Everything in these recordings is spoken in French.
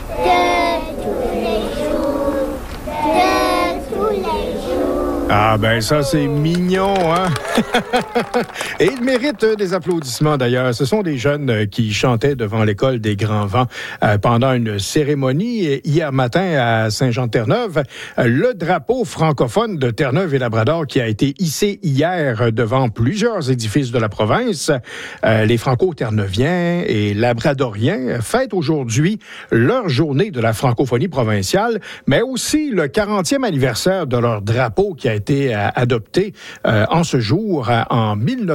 de tous les jours, de tous les jours. Ah ben ça, c'est mignon, hein? Et il mérite des applaudissements d'ailleurs. Ce sont des jeunes qui chantaient devant l'école des Grands Vents pendant une cérémonie hier matin à Saint-Jean-de-Terre-Neuve. Le drapeau francophone de Terre-Neuve et Labrador qui a été hissé hier devant plusieurs édifices de la province. Les Franco-Terre-Neuviens et Labradoriens fêtent aujourd'hui leur journée de la francophonie provinciale, mais aussi le 40e anniversaire de leur drapeau qui a été adopté en ce jour en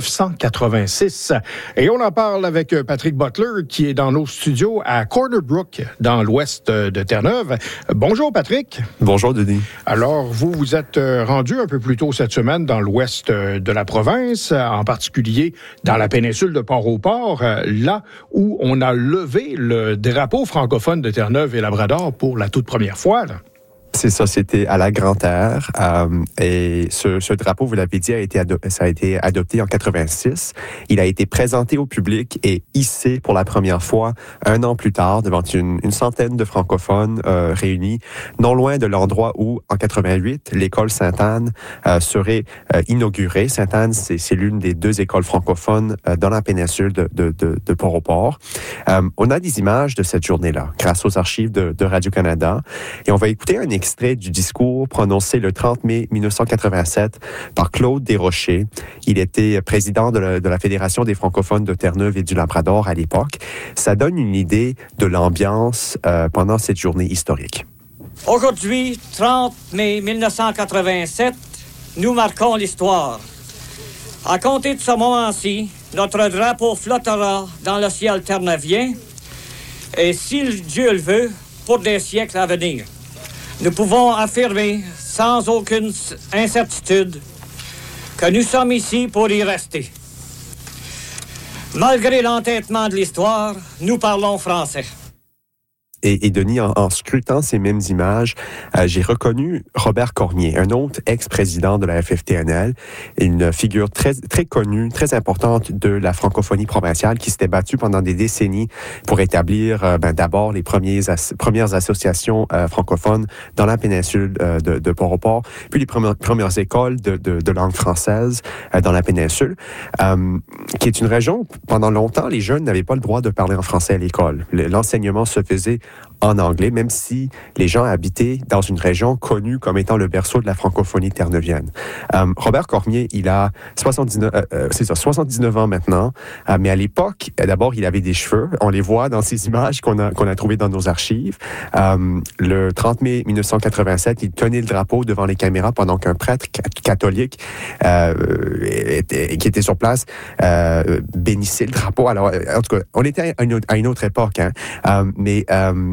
1986. Et on en parle avec Patrick Butler qui est dans nos studios à Corner Brook dans l'ouest de Terre-Neuve. Bonjour Patrick. Bonjour Denis. Alors vous êtes rendu un peu plus tôt cette semaine dans l'ouest de la province, en particulier dans la péninsule de Port-au-Port, là où on a levé le drapeau francophone de Terre-Neuve et Labrador pour la toute première fois, là. C'est ça, c'était à la Grande-Terre. Et ce drapeau, vous l'avez dit, ça a été adopté en 86. Il a été présenté au public et hissé pour la première fois un an plus tard devant une centaine de francophones réunis, non loin de l'endroit où, en 88, l'école Sainte-Anne serait inaugurée. Sainte-Anne, c'est l'une des deux écoles francophones dans la péninsule de Port-au-Port. On a des images de cette journée-là, grâce aux archives de Radio-Canada. Et on va écouter un extrait du discours prononcé le 30 mai 1987 par Claude Desrochers. Il était président de la Fédération des francophones de Terre-Neuve et du Labrador à l'époque. Ça donne une idée de l'ambiance pendant cette journée historique. Aujourd'hui, 30 mai 1987, nous marquons l'histoire. À compter de ce moment-ci, notre drapeau flottera dans le ciel terneuvien et, si Dieu le veut, pour des siècles à venir. Nous pouvons affirmer, sans aucune incertitude, que nous sommes ici pour y rester. Malgré l'entêtement de l'histoire, nous parlons français. Et Denis, en scrutant ces mêmes images, j'ai reconnu Robert Cormier, un autre ex-président de la FFTNL, une figure très, très connue, très importante de la francophonie provinciale qui s'était battue pendant des décennies pour établir d'abord les premières associations francophones dans la péninsule de Port-au-Port, puis les premières écoles de langue française dans la péninsule, qui est une région où pendant longtemps, les jeunes n'avaient pas le droit de parler en français à l'école. L'enseignement se faisait en anglais, même si les gens habitaient dans une région connue comme étant le berceau de la francophonie terre-neuvienne. Robert Cormier, il a 79 ans maintenant, mais à l'époque, d'abord, il avait des cheveux. On les voit dans ces images qu'on a trouvées dans nos archives. Le 30 mai 1987, il tenait le drapeau devant les caméras pendant qu'un prêtre catholique qui était sur place bénissait le drapeau. Alors, en tout cas, on était à une autre époque, hein, mais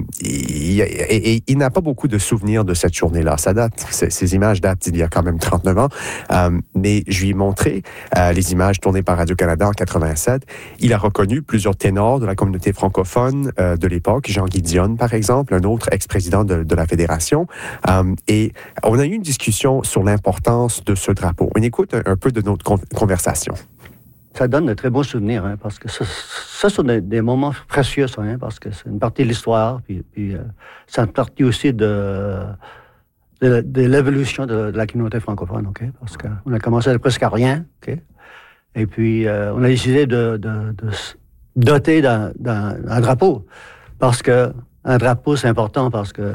il n'a pas beaucoup de souvenirs de cette journée-là. Ces images datent d'il y a quand même 39 ans, mais je lui ai montré les images tournées par Radio-Canada en 87. Il a reconnu plusieurs ténors de la communauté francophone de l'époque, Jean-Guy Dionne, par exemple, un autre ex-président de la Fédération. Et on a eu une discussion sur l'importance de ce drapeau. On écoute un peu de notre conversation. Ça donne de très beaux souvenirs, hein, parce que ça sont des moments précieux, ça, hein, parce que c'est une partie de l'histoire, puis c'est une partie aussi de l'évolution de la communauté francophone, OK? Parce qu'on a commencé presque à rien, OK? Et puis, on a décidé de doter d'un drapeau, parce que un drapeau, c'est important, parce que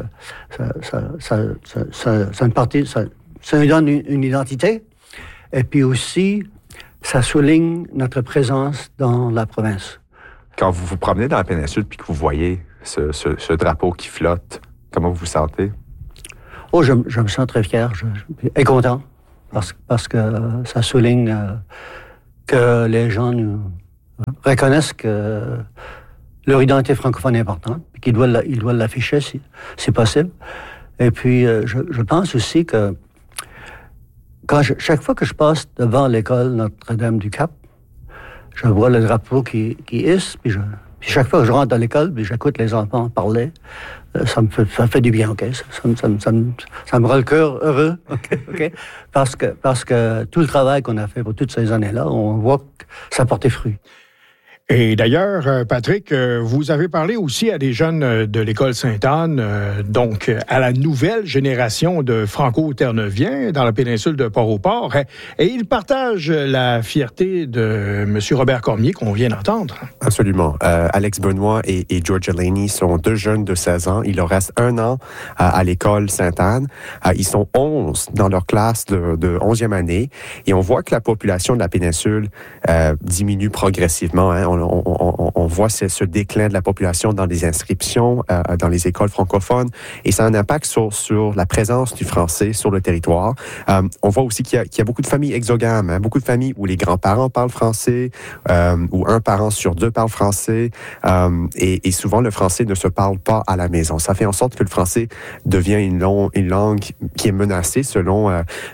c'est une partie, ça nous donne une identité, et puis aussi, ça souligne notre présence dans la province. Quand vous vous promenez dans la péninsule puis que vous voyez ce drapeau qui flotte, comment vous vous sentez? Oh, je me sens très fier et content parce que ça souligne que les gens nous reconnaissent que leur identité francophone est importante et qu'ils doivent l'afficher si possible. Et puis, je pense aussi que chaque fois que je passe devant l'école Notre-Dame-du-Cap, je vois le drapeau qui hisse, puis chaque fois que je rentre dans l'école, puis j'écoute les enfants parler, ça me fait du bien, OK? Ça me rend le cœur heureux, OK? Parce que tout le travail qu'on a fait pour toutes ces années-là, on voit que ça portait fruit. Et d'ailleurs, Patrick, vous avez parlé aussi à des jeunes de l'école Sainte-Anne, donc à la nouvelle génération de franco-terneviens dans la péninsule de Port-au-Port, et ils partagent la fierté de M. Robert Cormier qu'on vient d'entendre. Absolument. Alex Benoît et Georgia Laney sont deux jeunes de 16 ans. Il leur reste 1 an à l'école Sainte-Anne. Ils sont 11 dans leur classe de 11e année, et on voit que la population de la péninsule diminue progressivement. Hein. On voit ce déclin de la population dans les inscriptions dans les écoles francophones, et ça a un impact sur la présence du français sur le territoire. On voit aussi qu'il y a beaucoup de familles exogames, hein, beaucoup de familles où les grands-parents parlent français, où un parent sur 2 parle français, et souvent le français ne se parle pas à la maison. Ça fait en sorte que le français devient une langue qui est menacée selon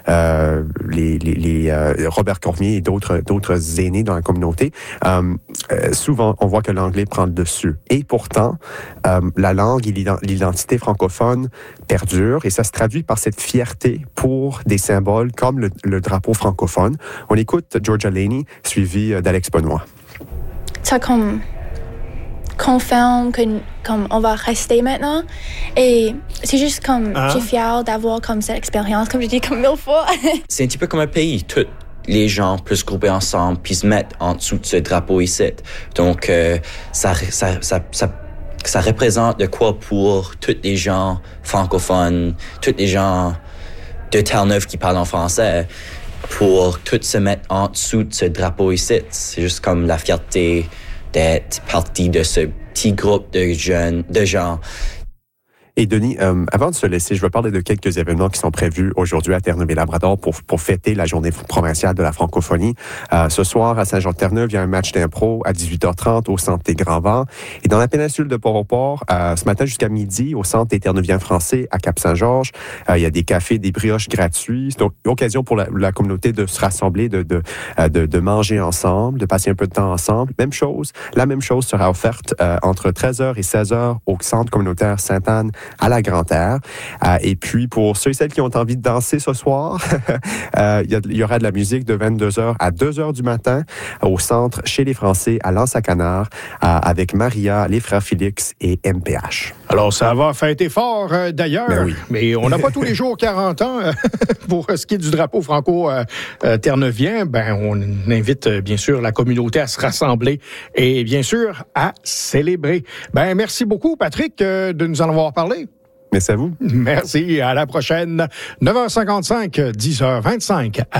Robert Cormier et d'autres aînés dans la communauté. Souvent, on voit que l'anglais prend le dessus. Et pourtant, la langue et l'identité francophone perdurent, et ça se traduit par cette fierté pour des symboles comme le drapeau francophone. On écoute Georgia Laney, suivie d'Alex Benoît. Ça confirme comme on va rester maintenant, et c'est juste comme je suis fière d'avoir comme cette expérience, comme je dis comme 1000 fois. C'est un petit peu comme un pays. Tous les gens peuvent se grouper ensemble puis se mettre en dessous de ce drapeau ici. Donc ça représente de quoi pour tous les gens francophones, tous les gens de Terre-Neuve qui parlent en français, pour tous se mettre en dessous de ce drapeau ici. C'est juste comme la fierté d'être partie de ce petit groupe de gens. Et Denis, avant de se laisser, je veux parler de quelques événements qui sont prévus aujourd'hui à Terre-Neuve-et-Labrador pour fêter la journée provinciale de la francophonie. Ce soir, à Saint-Jean-de-Terre-Neuve, il y a un match d'impro à 18h30 au Centre des Grands Vents. Et dans la péninsule de Port-au-Port, ce matin jusqu'à midi, au Centre des Terre-Neuviens français à Cap-Saint-Georges, il y a des cafés, des brioches gratuits. Donc, l'occasion pour la communauté de se rassembler, de manger ensemble, de passer un peu de temps ensemble. La même chose sera offerte entre 13h et 16h au Centre communautaire Sainte-Anne à la Grande-Terre. Et puis, pour ceux et celles qui ont envie de danser ce soir, il y aura de la musique de 22h à 2h du matin au centre chez les Français à L'Anse-à-Canard avec Maria, les frères Félix et MPH. Alors, ça va fêter fort d'ailleurs, Ben oui. Mais on n'a pas tous les jours 40 ans. Pour ce qui est du drapeau franco-terneuvien, on invite bien sûr la communauté à se rassembler et bien sûr à célébrer. Merci beaucoup, Patrick, de nous en avoir parlé. Merci à vous. Merci. À la prochaine. 9h55, 10h25.